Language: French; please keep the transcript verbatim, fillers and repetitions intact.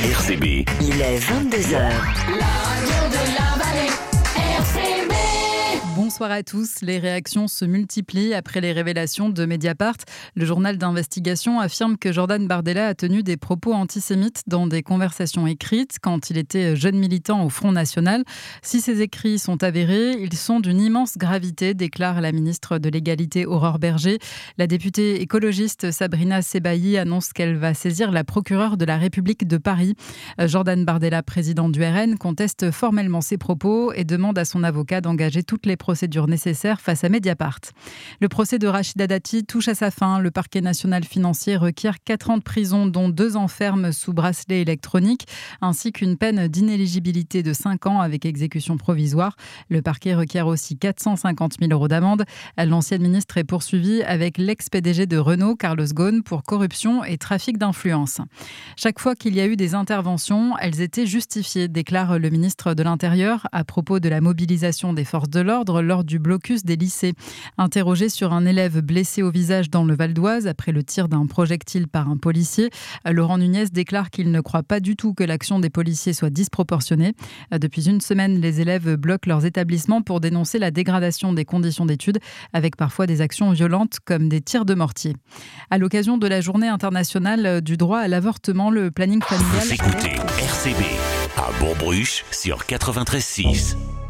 R C B. Il est vingt-deux heures. La radio de la vallée, R C B. Bonsoir à tous. Les réactions se multiplient après les révélations de Mediapart. Le journal d'investigation affirme que Jordan Bardella a tenu des propos antisémites dans des conversations écrites quand il était jeune militant au Front National. Si ces écrits sont avérés, ils sont d'une immense gravité, déclare la ministre de l'Égalité Aurore Berger. La députée écologiste Sabrina Sebailly annonce qu'elle va saisir la procureure de la République de Paris. Jordan Bardella, président du R N, conteste formellement ces propos et demande à son avocat d'engager toutes les procédures nécessaires face à Mediapart. Le procès de Rachida Dati touche à sa fin. Le parquet national financier requiert quatre ans de prison, dont deux ans ferme sous bracelet électronique, ainsi qu'une peine d'inéligibilité de cinq ans avec exécution provisoire. Le parquet requiert aussi quatre cent cinquante mille euros d'amende. L'ancienne ministre est poursuivie avec l'ex-P D G de Renault, Carlos Ghosn, pour corruption et trafic d'influence. Chaque fois qu'il y a eu des interventions, elles étaient justifiées, déclare le ministre de l'Intérieur à propos de la mobilisation des forces de l'ordre lors du blocus des lycées. Interrogé sur un élève blessé au visage dans le Val d'Oise après le tir d'un projectile par un policier, Laurent Nunez déclare qu'il ne croit pas du tout que l'action des policiers soit disproportionnée. Depuis une semaine, les élèves bloquent leurs établissements pour dénoncer la dégradation des conditions d'études, avec parfois des actions violentes comme des tirs de mortier. À l'occasion de la journée internationale du droit à l'avortement, le planning familial... Vous écoutez R C B à Bourg-Bruche sur quatre-vingt-treize six.